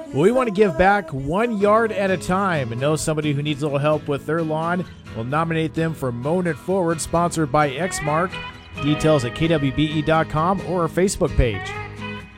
Well, we want to give back 1 yard at a time and know somebody who needs a little help with their lawn. We'll nominate them for Mown It Forward, sponsored by Exmark. Details at kwbe.com or our Facebook page.